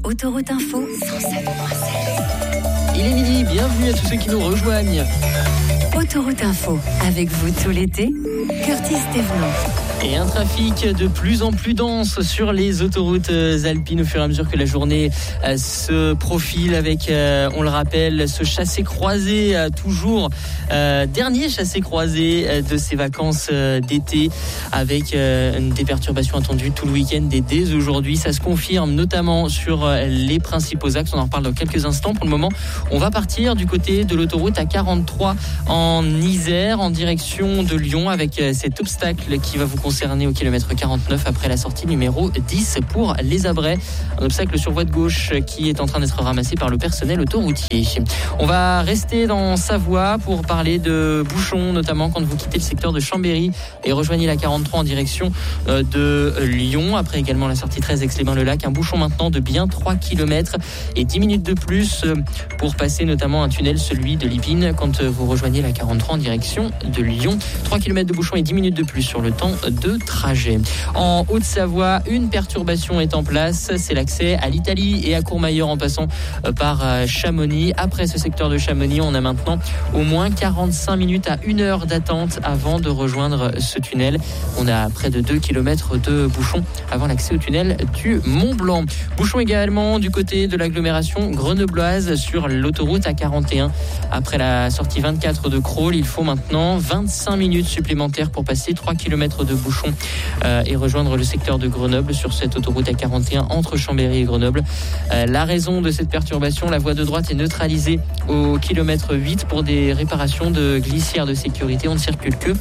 Autoroute Info 107.7. Il est midi, bienvenue à tous ceux qui nous rejoignent. Autoroute Info, avec vous tout l'été, Curtis Thévenot. Et un trafic de plus en plus dense sur les autoroutes alpines au fur et à mesure que la journée se profile avec, on le rappelle, ce chassé-croisé toujours, dernier chassé-croisé de ces vacances d'été avec des perturbations attendues tout le week-end et dès aujourd'hui. Ça se confirme notamment sur les principaux axes. On en reparle dans quelques instants. Pour le moment, on va partir du côté de l'autoroute A43 en Isère en direction de Lyon avec cet obstacle qui va vous concerné au kilomètre 49 après la sortie numéro 10 pour les Abrets. Un obstacle sur voie de gauche qui est en train d'être ramassé par le personnel autoroutier. On va rester dans Savoie pour parler de bouchons, notamment quand vous quittez le secteur de Chambéry et rejoignez la 43 en direction de Lyon. Après également la sortie 13 Aix-les-Bains-le-Lac. Un bouchon maintenant de bien 3 km et 10 minutes de plus pour passer notamment un tunnel, celui de l'Ipine, quand vous rejoignez la 43 en direction de Lyon. 3 km de bouchon et 10 minutes de plus sur le temps de trajet. En Haute-Savoie, une perturbation est en place, c'est l'accès à l'Italie et à Courmayeur en passant par Chamonix. Après ce secteur de Chamonix, on a maintenant au moins 45 minutes à 1 heure d'attente avant de rejoindre ce tunnel. On a près de 2 km de bouchons avant l'accès au tunnel du Mont-Blanc. Bouchon également du côté de l'agglomération grenobloise sur l'autoroute A41. Après la sortie 24 de Crolles, il faut maintenant 25 minutes supplémentaires pour passer 3 km de bouchons et rejoindre le secteur de Grenoble sur cette autoroute A41 entre Chambéry et Grenoble. La raison de cette perturbation, la voie de droite est neutralisée au kilomètre 8 pour des réparations de glissières de sécurité. On ne circule que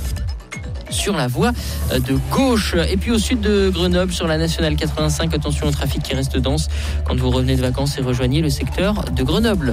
sur la voie de gauche. Et puis au sud de Grenoble, sur la nationale 85, attention au trafic qui reste dense quand vous revenez de vacances et rejoignez le secteur de Grenoble.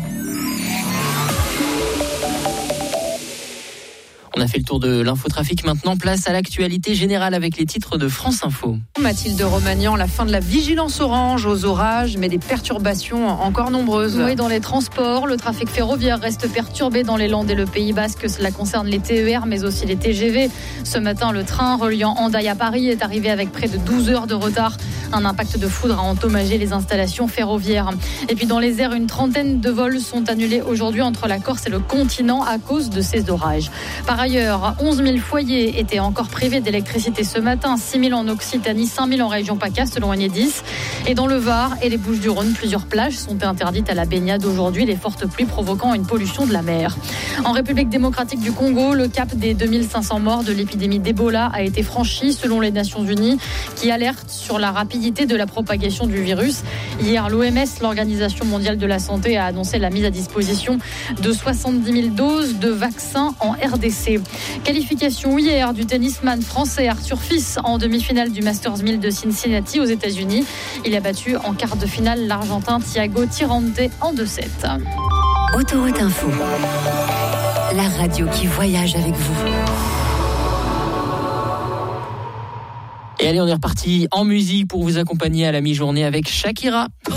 On a fait le tour de l'infotrafic. Maintenant, place à l'actualité générale avec les titres de France Info. Mathilde Romagnan, la fin de la vigilance orange aux orages, mais des perturbations encore nombreuses. Oui, dans les transports, le trafic ferroviaire reste perturbé dans les Landes et le Pays Basque. Cela concerne les TER, mais aussi les TGV. Ce matin, le train reliant Hendaye à Paris est arrivé avec près de 12 heures de retard. Un impact de foudre a endommagé les installations ferroviaires. Et puis dans les airs, une trentaine de vols sont annulés aujourd'hui entre la Corse et le continent à cause de ces orages. Par ailleurs, 11 000 foyers étaient encore privés d'électricité ce matin, 6 000 en Occitanie, 5 000 en région PACA selon Enedis. Et dans le Var et les Bouches-du-Rhône, plusieurs plages sont interdites à la baignade aujourd'hui, les fortes pluies provoquant une pollution de la mer. En République démocratique du Congo, le cap des 2500 morts de l'épidémie d'Ebola a été franchi selon les Nations Unies qui alertent sur la rapidité de la propagation du virus. Hier, l'OMS, l'Organisation mondiale de la santé, a annoncé la mise à disposition de 70 000 doses de vaccins en RDC. Qualification hier du tennisman français Arthur Fils en demi-finale du Masters 1000 de Cincinnati aux États-Unis. Il a battu en quart de finale l'Argentin Thiago Tirante en 2-7. Autoroute Info, la radio qui voyage avec vous. Et allez, on est reparti en musique pour vous accompagner à la mi-journée avec Shakira.